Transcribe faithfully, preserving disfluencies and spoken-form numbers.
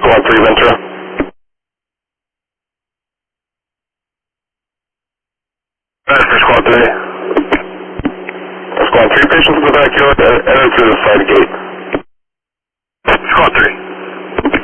Squad three, Ventura. That's for Squad three. Squad three, patients in the backyard, enter through the side gate. Squad three.